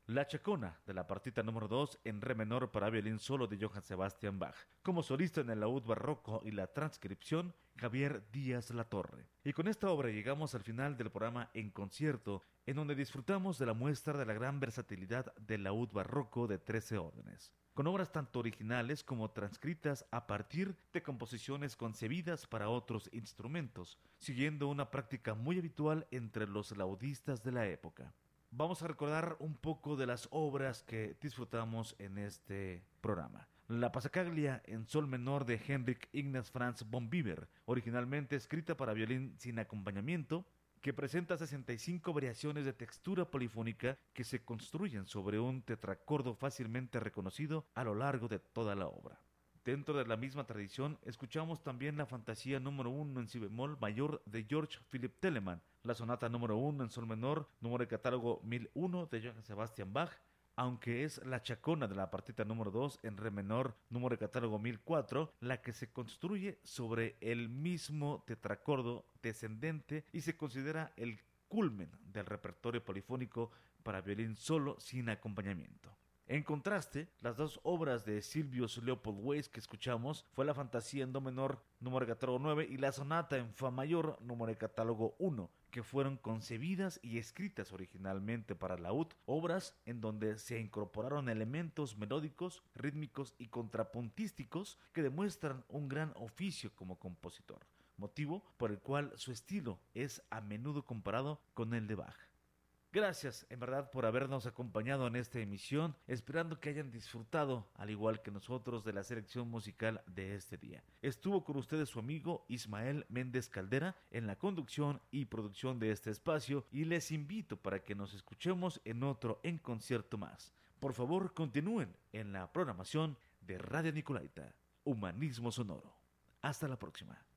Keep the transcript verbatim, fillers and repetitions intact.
La Chacona, de la partita número dos en re menor para violín solo de Johann Sebastian Bach. Como solista en el laúd barroco y la transcripción, Javier Díaz Latorre. Y con esta obra llegamos al final del programa En Concierto, en donde disfrutamos de la muestra de la gran versatilidad del laúd barroco de trece órdenes, con obras tanto originales como transcritas a partir de composiciones concebidas para otros instrumentos, siguiendo una práctica muy habitual entre los laudistas de la época. Vamos a recordar un poco de las obras que disfrutamos en este programa. La Passacaglia en sol menor de Henrik Ignaz Franz von Weber, originalmente escrita para violín sin acompañamiento, que presenta sesenta y cinco variaciones de textura polifónica que se construyen sobre un tetracordo fácilmente reconocido a lo largo de toda la obra. Dentro de la misma tradición, escuchamos también la fantasía número uno en si bemol mayor de George Philipp Telemann, la sonata número uno en sol menor, número de catálogo mil uno de Johann Sebastian Bach, aunque es la Chacona de la partita número dos en re menor, número de catálogo mil cuatro, la que se construye sobre el mismo tetracordo descendente y se considera el culmen del repertorio polifónico para violín solo sin acompañamiento. En contraste, las dos obras de Sylvius Leopold Weiss que escuchamos fue la Fantasía en do menor, número de catálogo nueve, y la Sonata en fa mayor, número de catálogo uno, que fueron concebidas y escritas originalmente para laúd, obras en donde se incorporaron elementos melódicos, rítmicos y contrapuntísticos que demuestran un gran oficio como compositor, motivo por el cual su estilo es a menudo comparado con el de Bach. Gracias, en verdad, por habernos acompañado en esta emisión, esperando que hayan disfrutado, al igual que nosotros, de la selección musical de este día. Estuvo con ustedes su amigo Ismael Méndez Caldera en la conducción y producción de este espacio y les invito para que nos escuchemos en otro En Concierto más. Por favor, continúen en la programación de Radio Nicolaita, Humanismo Sonoro. Hasta la próxima.